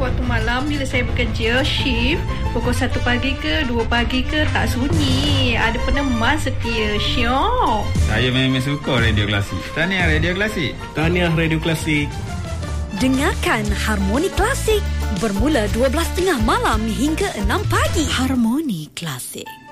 waktu malam bila saya bekerja shift, pukul 1 pagi ke 2 pagi ke, tak sunyi. Ada peneman setia. Syok. Saya memang suka radio klasik. Tahniah Radio Klasik. Tahniah Radio Klasik. Dengarkan Harmoni Klasik bermula 12.30 malam hingga 6 pagi. Harmoni Klasik.